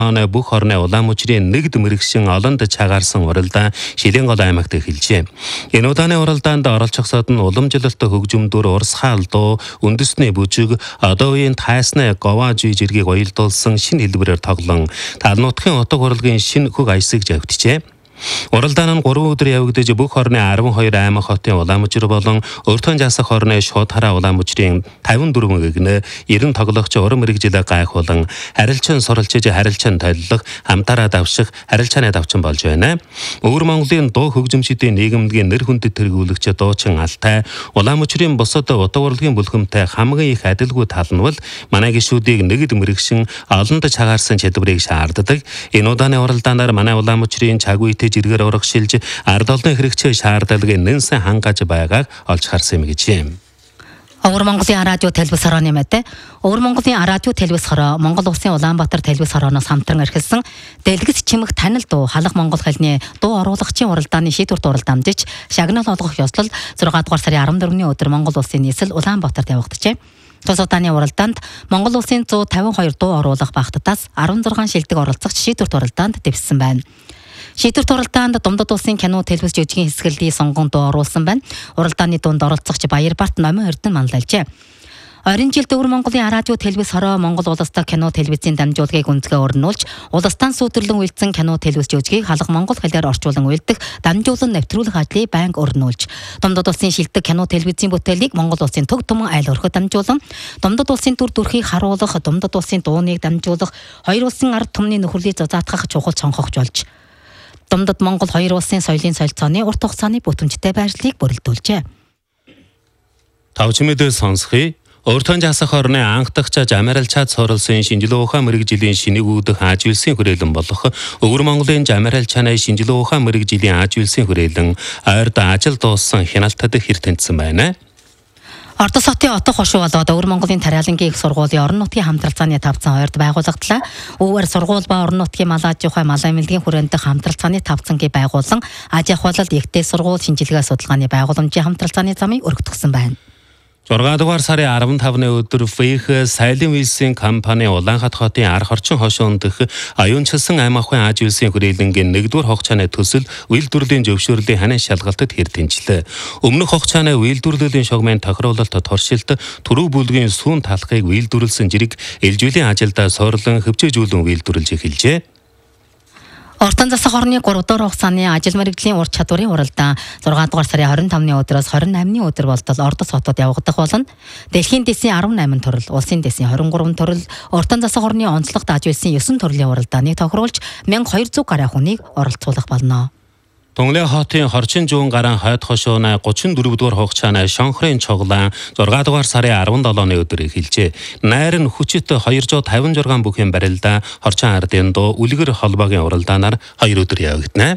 бүх орны улаан мөчрийн нэгд мэрэгшин олонд чагаарсан уралдаан Шилэнгол аймагт эхэлжээ. Энэ удааны уралдаанд оролцогсод нь уламжлалт хөгжмөдөр Урс хаалдуу, үндэсний бүжиг, одоо үеийн тайсны говаажи жиргийг уялдуулсан шинэ хэлбэрээр тоглон талнуудын утга хурлын шинэ хөг аясыг завьтжээ. Уралдаан нь 3 өдөр явагдаж бүх орны 12 аймаг хотын улаан мөчр болон өртөн жасах орны шууд хараа улаан мөчрийн 54 гэгнэ 90 тоглогч уран мэрэгжилээ гайхуулан харилцан суралцж харилцан толилох хамтаараа давших харилцааны давчин болж байна. Өвөр Монголын дуу хөгжимчдийн нийгэмдгийн нэр хүндэт тэргүүлэгч дуучин Алтай улаан мөчрийн бусад утга урлагийн бүлгэмтэй хамгийн их адилгүй тал нь бол манай гишүүдийг нэгд мэрэгшин олонд чагаарсан чадварыг шаарддаг. Энэ удааны уралдаанаар манай улаан мөчрийн цаг үетэй жиргээр урагшилж ард олонны хэрэгцээ шаардлагыг нэнсэн хангаж байгааг олж харсан юм гэж юм. Өвөр Монголын радио телевиз хорооны мэдээ. Өвөр Монголын радио телевиз хороо Монгол Улсын Улаанбаатар телевиз хорооноос хамтран эрхэлсэн дэлгэц чимэг танил дуу халах монгол хэлний дуу оруулагчийн уралдааны шийдвэрт уралдаамжиж шагнал олгох ёслол 6 дугаар сарын 14-ний өдөр Монгол Улсын нийслэл Улаанбаатарт явагджээ. Тус удааны уралдаанд Монгол Улсын 152 дуу оруулах багтдаас 16 шилдэг оролцогч шийдвэрт уралдаанд дэвссэн байна. Шийдвэрт уралдаанд Думдад улсын кино телевиз жижигэн хэсгэлтийн сонгонд оруулсан байна. Уралдааны дунд оролцогч Баярбарт номин Эрдэнэ манлайлжээ. Орон жилд Өвөр Монголын радио телевиз хороо Монгол улстай кино телевизийн дамжуулгыг үндэсгээ өрнүүлж, улстан сүйтгэрлэн үйлдсэн кино телевиз жижигийг халах монгол хэлээр орчуулан үйлдэх дамжуулан нэвтрүүлэх ажлыг байнга өрнүүлж, Думдад улсын шилдэг кино телевизийн бүтээлийг Монгол улсын төг туман айл өрхөд дамжуулан, Думдад улсын төр дүрхийг харуулах, Думдад улсын дууныг дамжуулах, хоёр улсын ард түмний нөхөрлөлийг зузаатгах чухал цонхогч болж Думдад Монгол хоёр улсын соёлын солилцооны урт хугацааны бүтэмжтэй байрлалыг бүрэлдүүлжээ. Тавчмэдээ сонсхий. Өртөн жасах орны анх дахь чаж Амералчаад цоролсон шинжилгээ ухаан мэрэгжлийн шинийг үүдэх аажүүлсэн хүрээлэн болох Өвөр Монголын Амералчааны шинжилгээ ухаан мэрэгжлийн аажүүлсэн хүрээлэн ойрд ажил дууссан хяналтад хэртэнцсэн байна. Ордос хотын отох хошуу болоод Өвөр Монголын Тариалангийн их сургуулийн орон нутгийн хамтралцааны тавцан хоёрд байгуулагдлаа. Өвөр сургууль ба орон нутгийн малаа аж ахуй малаа эмнэлгийн хүрээнд хамтралцааны тавцаныг байгуулан аж ахуйлалд ихтэй сургууль шинжилгээ судалгааны байгууламжийн хамтралцааны замыг өргөтгсөн байна. 6 дугаар сарын 15-ны өдөр Фейх Сайлен Вилсийн компани Улаанхат хотын арх орчин хошуунд дэх аюунчилсан аймаг ахуйн аажүүлсэн хүрээлэнгийн 1-р хугацааны төсөл үйлдвэрлэлийн зөвшөөрлийн ханаа шалгалтад хэртэнчлээ. Өмнөх хугацааны үйлдвэрлэлийн шугамын тохируулалт туршилт түрүү бүлгийн сүүн талхыг үйлдвэрлэсэн жирийг элжүүлийн ажилдаа суурлан хөвчөөжүүлэн үйлдвэрлэж эхэлжээ. Ортон засах орны 3 дугаар хугацааны ажил мэргэжлийн ур чадварын уралдаан 6 дугаар сарын 25-ны өдрөөс 28-ны өдөр болтол Ордос хотод явагдах болно. Дэлхийн дэсийн 18 төрөл, улсын дэсийн 23 төрөл, Ортон засах орны онцлогт аажуулсан 9 төрлийн уралдааныг тохируулж 1200 гаруй хүнийг оролцуулах болно. Тунгалын хотын хорчин жуун гараан хойд хошууны 34 дугаар хугацааны шонхрын цуглаан 6 дугаар сарын 17-ны өдөр эхэлжээ. Найр нь хүчит 256 бүхэн барилдаа хорчин ардын дуу үлгэр холбоогийн уралдаанаар 2 өдөр явагдана.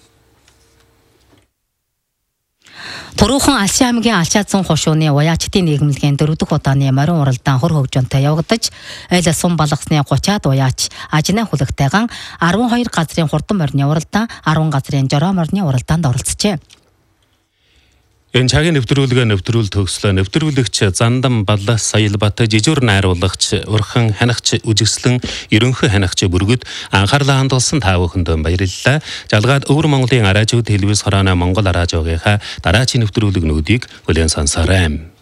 Туруухан Алши аймгийн Алчаадсан хошууны уяачдын нийгэмлэгийн 4 дахь удааны морин уралдаан хөр хөгжөнтэй явагдаж, айл сум балгасны 30-аад уяач ажина хүлэгтэйган 12 газрын хурдан морины уралдаан, 10 газрын жороо морины уралдаанд оролцжээ. Энэ цагийн нэвтрүүлэг төгслөө. Нэвтрүүлэгч Зандан Баллас Саялбат жижүүр найруулагч Урхан ханагч үжигслэн ерөнхий ханагч бүргэд анхаарлаа хандуулсан та бүхэнд баярлалаа. Жалгаад Өвөр Монголын радио телевиз хорооны Монгол радиогийнхаа дараагийн нэвтрүүлэгнүүдийг хүлээн сонсоорой.